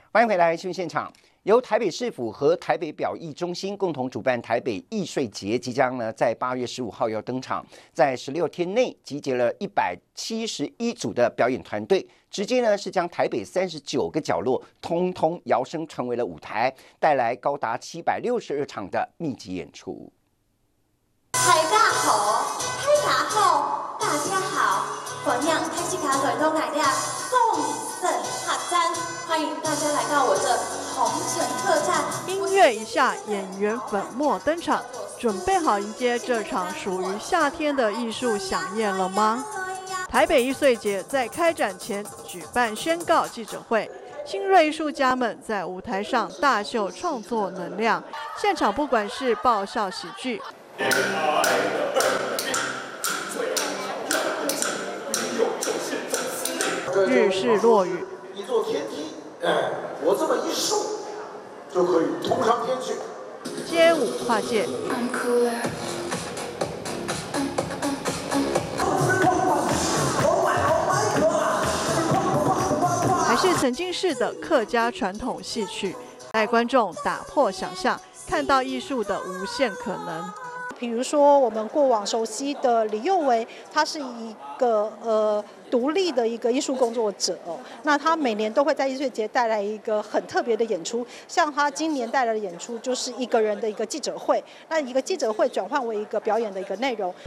欢迎回来新闻现场。由台北市府和台北表艺中心共同主办台北艺穗节，即将呢在8月15号要登场，在16天内集结了171组的表演团队，直接呢是将台北39个角落通通摇升成为了舞台，带来高达762场的密集演出。 大家好，大家好，欢迎开始卡腿都来的丰盛客栈，欢迎大家来到我这红尘客栈。 音乐一下，演员粉墨登场，准备好迎接这场属于夏天的艺术飨宴了吗？台北艺穗节在开展前举办宣告记者会，新锐艺术家们在舞台上大秀创作能量，现场不管是爆笑喜剧。日式落语， 一座天梯，我这么一竖，就可以通上天去。 街舞跨界，还是曾经式的客家传统戏曲，带观众打破想象，看到艺术的无限可能。 比如说我们过往熟悉的李幼维，他是一个独立的一个艺术工作者哦。那他每年都会在艺穗节带来一个很特别的演出，像他今年带来的演出就是一个人的一个记者会，那一个记者会转换为一个表演的一个内容。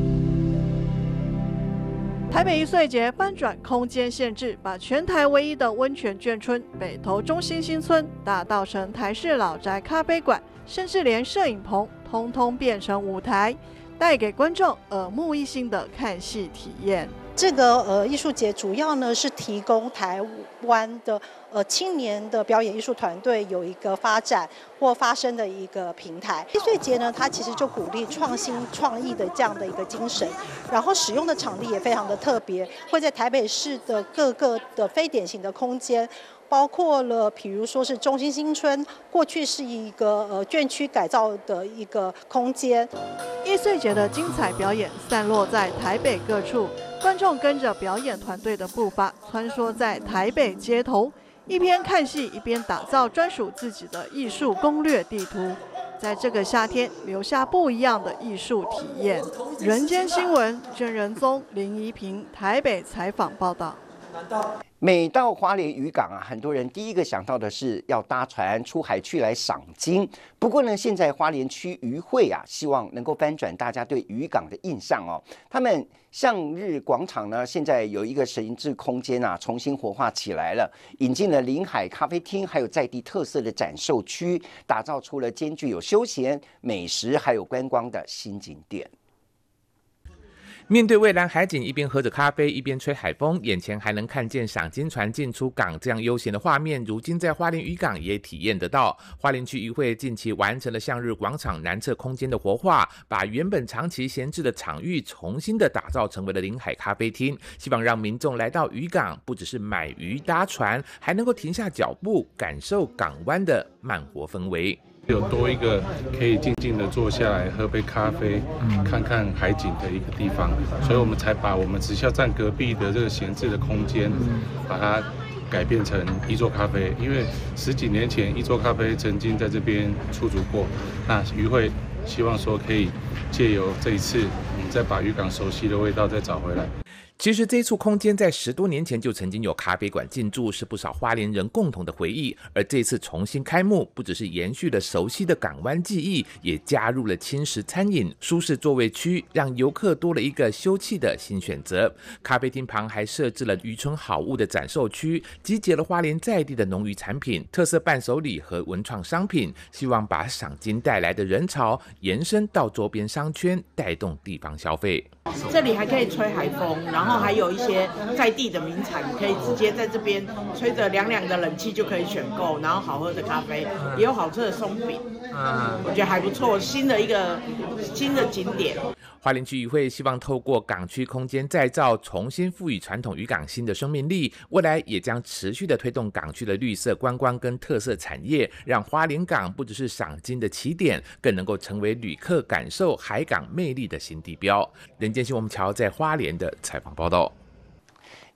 台北艺穗节翻转空间限制，把全台唯一的温泉眷村北投中心新村打造成台式老宅咖啡馆，甚至连摄影棚通通变成舞台，带给观众耳目一新的看戏体验。 这个艺术节主要呢是提供台湾的青年的表演艺术团队有一个发展或发声的一个平台。艺穗节呢，它其实就鼓励创新创意的这样的一个精神，然后使用的场地也非常的特别，会在台北市的各个的非典型的空间。包括了，比如说是中心新村，过去是一个眷区改造的一个空间。 艺穗节的精彩表演散落在台北各处，观众跟着表演团队的步伐，穿梭在台北街头，一边看戏一边打造专属自己的艺术攻略地图，在这个夏天留下不一样的艺术体验。人间新闻郑仁宗、林怡平台北采访报道。 每到花莲渔港啊，很多人第一个想到的是要搭船出海去来赏鲸。不过呢，现在花莲区渔会啊，希望能够翻转大家对渔港的印象哦。他们向日广场呢，现在有一个神智空间啊，重新活化起来了，引进了临海咖啡厅，还有在地特色的展售区，打造出了兼具有休闲、美食还有观光的新景点。 面对蔚蓝海景，一边喝着咖啡，一边吹海风，眼前还能看见赏鲸船进出港这样悠闲的画面，如今在花莲渔港也体验得到。花莲区渔会近期完成了向日广场南侧空间的活化，把原本长期闲置的场域重新的打造成为了临海咖啡厅，希望让民众来到渔港，不只是买鱼搭船，还能够停下脚步，感受港湾的慢活氛围。 有多一个可以静静的坐下来喝杯咖啡，看看海景的一个地方，所以我们才把我们直销站隔壁的这个闲置的空间，把它改变成一座咖啡。因为10几年前一座咖啡曾经在这边出租过，那渔会希望说可以借由这一次，我们再把渔港熟悉的味道再找回来。 其实这一处空间在10多年前就曾经有咖啡馆进驻，是不少花莲人共同的回忆。而这次重新开幕，不只是延续了熟悉的港湾记忆，也加入了轻食餐饮、舒适座位区，让游客多了一个休憩的新选择。咖啡厅旁还设置了渔村好物的展售区，集结了花莲在地的农渔产品、特色伴手礼和文创商品，希望把赏鲸带来的人潮延伸到周边商圈，带动地方消费。 这里还可以吹海风，然后还有一些在地的名产，你可以直接在这边吹着凉凉的冷气就可以选购，然后好喝的咖啡，也有好吃的松饼，我觉得还不错，新的景点。 花莲区渔会希望透过港区空间再造，重新赋予传统渔港新的生命力，未来也将持续的推动港区的绿色观光跟特色产业，让花莲港不只是赏鲸的起点，更能够成为旅客感受海港魅力的新地标。人间新闻桥在花莲的采访报道。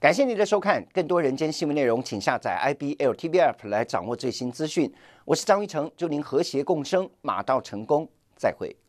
感谢您的收看，更多人间新闻内容，请下载 IBLTV App 来掌握最新资讯。我是张玉成，祝您和谐共生，马到成功，再会。